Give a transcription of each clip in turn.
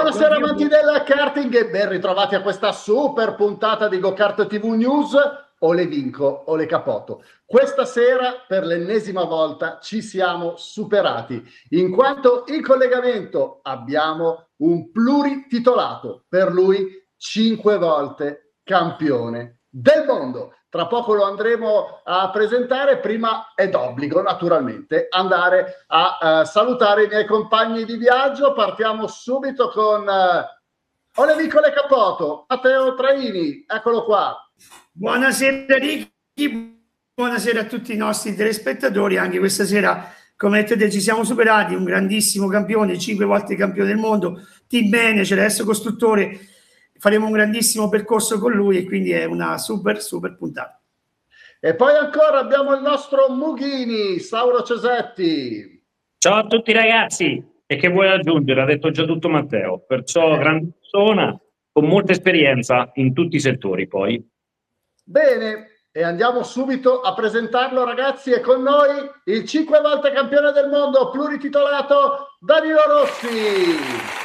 Buonasera amanti del karting e ben ritrovati a questa super puntata di Go Kart TV News. O le vinco o le capoto. Questa sera per l'ennesima volta ci siamo superati, in quanto in collegamento abbiamo un plurititolato, per lui 5 volte campione del mondo. Tra poco lo andremo a presentare, prima è d'obbligo naturalmente andare a salutare i miei compagni di viaggio. Partiamo subito con Ole Vicole Capoto, Matteo Traini, eccolo qua. Buonasera Ricky, buonasera a tutti i nostri telespettatori. Anche questa sera, come vedete, ci siamo superati. Un grandissimo campione, 5 volte campione del mondo, team manager, adesso costruttore. Faremo un grandissimo percorso con lui e quindi è una super puntata. E poi ancora abbiamo il nostro Mughini, Sauro Cesetti. Ciao a tutti ragazzi, e che vuoi aggiungere? Ha detto già tutto Matteo, perciò grande persona con molta esperienza in tutti i settori poi. Bene, e andiamo subito a presentarlo ragazzi. È con noi il 5 volte campione del mondo plurititolato Danilo Rossi.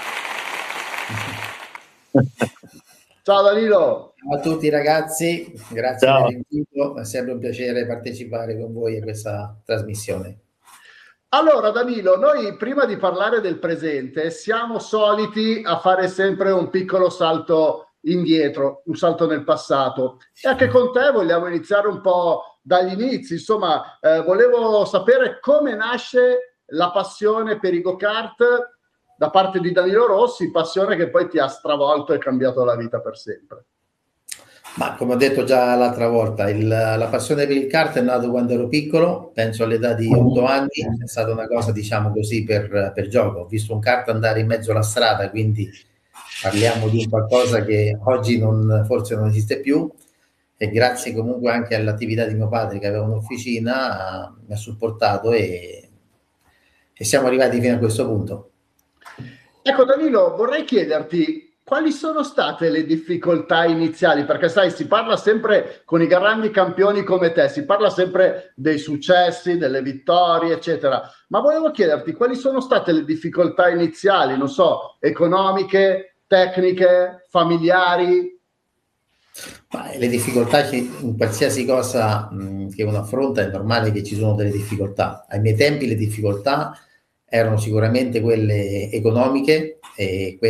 Ciao Danilo. Ciao a tutti ragazzi, grazie per l'invito, è sempre un piacere partecipare con voi a questa trasmissione. Allora Danilo, noi prima di parlare del presente siamo soliti a fare sempre un piccolo salto indietro, un salto nel passato, e anche con te vogliamo iniziare un po' dagli inizi. Insomma, volevo sapere come nasce la passione per i go-kart da parte di Danilo Rossi, passione che poi ti ha stravolto e cambiato la vita per sempre. Ma come ho detto già l'altra volta, la passione per il kart è nata quando ero piccolo, penso all'età di 8 anni, è stata una cosa diciamo così per gioco. Ho visto un kart andare in mezzo alla strada, quindi parliamo di un qualcosa che oggi forse non esiste più, e grazie comunque anche all'attività di mio padre che aveva un'officina mi ha supportato e siamo arrivati fino a questo punto. Ecco Danilo, vorrei chiederti quali sono state le difficoltà iniziali, perché sai, si parla sempre con i grandi campioni come te, si parla sempre dei successi, delle vittorie, eccetera, ma volevo chiederti quali sono state le difficoltà iniziali, non so, economiche, tecniche, familiari? Ma le difficoltà in qualsiasi cosa che uno affronta è normale che ci sono delle difficoltà. Ai miei tempi le difficoltà erano sicuramente quelle economiche e